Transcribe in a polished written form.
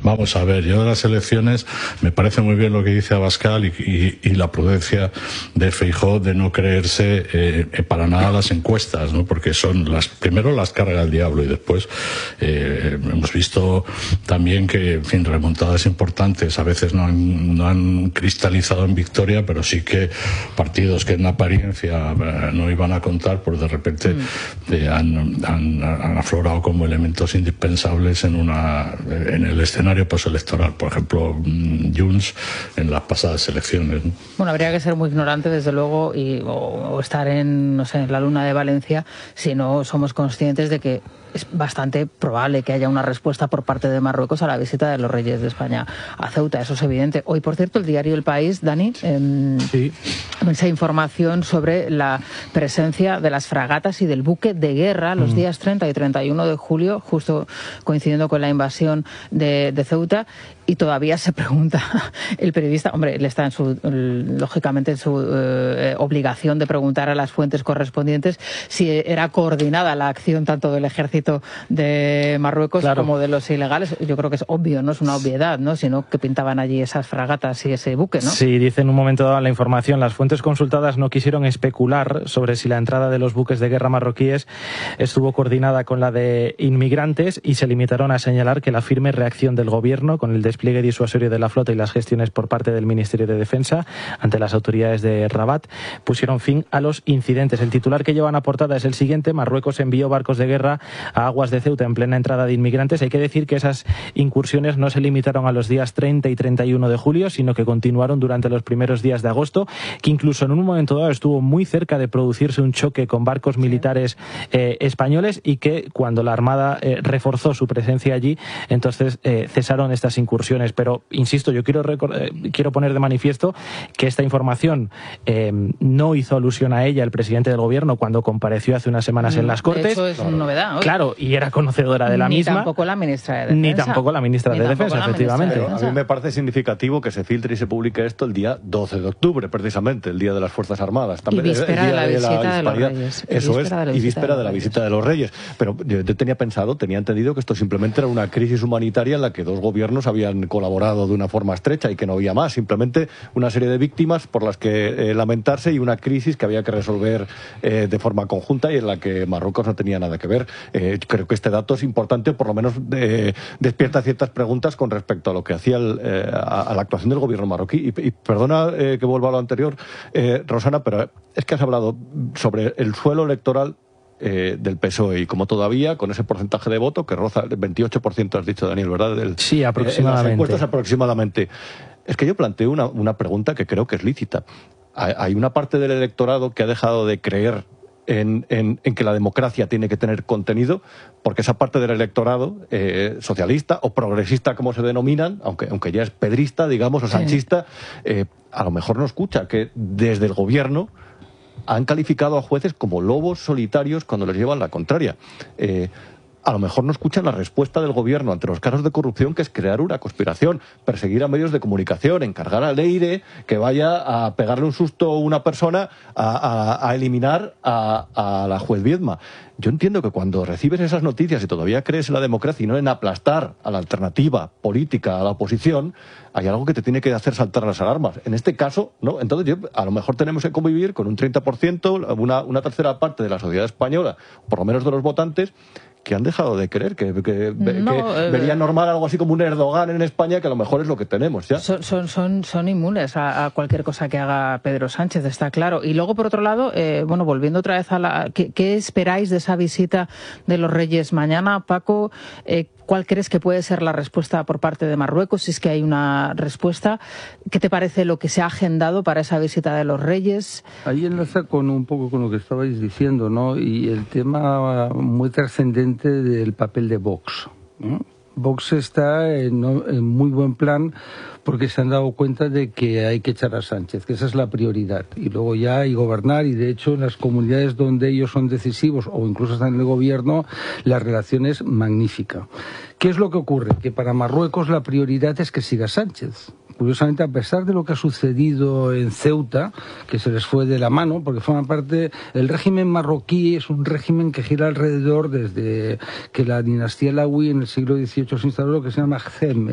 Vamos a ver, yo de las elecciones me parece muy bien lo que dice Abascal y la prudencia de Feijóo de no creerse para nada las encuestas, ¿no? Porque son primero las carga el diablo y después hemos visto también que, en fin, remontadas importantes a veces no han cristalizado en victoria, pero sí que partidos que en apariencia no iban a contar, pues de repente han aflorado como elementos indispensables en el escenario postelectoral. Por ejemplo, Junts en las pasadas elecciones, ¿no? Bueno, habría que ser muy ignorante, desde luego, o estar en la luna de Valencia, si no somos conscientes de que es bastante probable que haya una respuesta por parte de Marruecos a la visita de los reyes de España a Ceuta. Eso es evidente. Hoy, por cierto, el diario El País, Dani, esa información sobre la presencia de las fragatas y del buque de guerra los días 30 y 31 de julio, justo coincidiendo con la invasión de Ceuta. Y todavía se pregunta el periodista, hombre, él está lógicamente en su obligación de preguntar a las fuentes correspondientes si era coordinada la acción tanto del ejército de Marruecos como de los ilegales. Yo creo que es obvio, no es una obviedad, ¿no? Sino que pintaban allí esas fragatas y ese buque, ¿no? Sí, dice en un momento dado la información, las fuentes consultadas no quisieron especular sobre si la entrada de los buques de guerra marroquíes estuvo coordinada con la de inmigrantes y se limitaron a señalar que la firme reacción del gobierno con el despliegue disuasorio de la flota y las gestiones por parte del Ministerio de Defensa ante las autoridades de Rabat pusieron fin a los incidentes. El titular que llevan a portada es el siguiente: Marruecos envió barcos de guerra a aguas de Ceuta en plena entrada de inmigrantes. Hay que decir que esas incursiones no se limitaron a los días 30 y 31 de julio, sino que continuaron durante los primeros días de agosto, que incluso en un momento dado estuvo muy cerca de producirse un choque con barcos militares españoles, y que cuando la Armada reforzó su presencia allí, entonces cesaron estas incursiones. Pero, insisto, yo quiero poner de manifiesto que esta información no hizo alusión a ella el presidente del gobierno cuando compareció hace unas semanas en las Cortes. Eso es una novedad. Claro, y era conocedora de la misma. Ni tampoco la ministra de Defensa. Ni tampoco la ministra de Defensa, efectivamente. Pero a mí me parece significativo que se filtre y se publique esto el día 12 de octubre, precisamente, el Día de las Fuerzas Armadas. También, y víspera de la visita de los Reyes. Eso es, y víspera de la visita de los Reyes. Pero yo tenía entendido que esto simplemente era una crisis humanitaria en la que dos gobiernos habían colaborado de una forma estrecha y que no había más, simplemente una serie de víctimas por las que lamentarse y una crisis que había que resolver de forma conjunta y en la que Marruecos no tenía nada que ver. Creo que este dato es importante, por lo menos despierta ciertas preguntas con respecto a lo que hacía a la actuación del gobierno marroquí. Y perdona que vuelva a lo anterior, Rosana, pero es que has hablado sobre el suelo electoral del PSOE, y como todavía con ese porcentaje de voto que roza el 28%, has dicho, Daniel, ¿verdad? Sí, aproximadamente. En las encuestas aproximadamente. Es que yo planteo una pregunta que creo que es lícita. Hay una parte del electorado que ha dejado de creer en que la democracia tiene que tener contenido, porque esa parte del electorado socialista o progresista, como se denominan, aunque ya es pedrista, digamos, o sanchista, a lo mejor no escucha que desde el gobierno han calificado a jueces como lobos solitarios cuando les llevan la contraria. A lo mejor no escuchan la respuesta del gobierno ante los casos de corrupción, que es crear una conspiración, perseguir a medios de comunicación, encargar a Leire que vaya a pegarle un susto a una persona, a eliminar a la juez Viedma. Yo entiendo que cuando recibes esas noticias y todavía crees en la democracia y no en aplastar a la alternativa política, a la oposición, hay algo que te tiene que hacer saltar las alarmas. En este caso, ¿no? Entonces, a lo mejor tenemos que convivir con un 30%, una tercera parte de la sociedad española, por lo menos de los votantes, que han dejado de creer, que vería normal algo así como un Erdogan en España, que a lo mejor es lo que tenemos, ¿ya? Son inmunes a cualquier cosa que haga Pedro Sánchez, está claro. Y luego, por otro lado, volviendo otra vez a ¿qué esperáis de esa visita de los Reyes mañana, Paco? ¿Cuál crees que puede ser la respuesta por parte de Marruecos, si es que hay una respuesta? ¿Qué te parece lo que se ha agendado para esa visita de los Reyes? Ahí enlaza un poco con lo que estabais diciendo, ¿no? Y el tema muy trascendente del papel de Vox, ¿no? Vox está en muy buen plan porque se han dado cuenta de que hay que echar a Sánchez, que esa es la prioridad. Y luego ya hay gobernar, y de hecho en las comunidades donde ellos son decisivos o incluso están en el gobierno, la relación es magnífica. ¿Qué es lo que ocurre? Que para Marruecos la prioridad es que siga Sánchez. Curiosamente, a pesar de lo que ha sucedido en Ceuta, que se les fue de la mano, porque forma parte, el régimen marroquí es un régimen que gira alrededor desde que la dinastía Alawi en el siglo XVIII se instaló, lo que se llama Gzem,